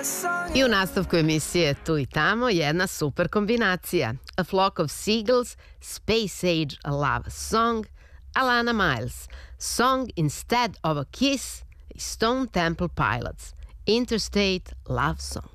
I u nastavku emisije Tu i tamo jedna super kombinacija. A Flock of Seagulls, Space Age Love Song, Alana Miles, Song Instead of a Kiss i Stone Temple Pilots, Interstate Love Song.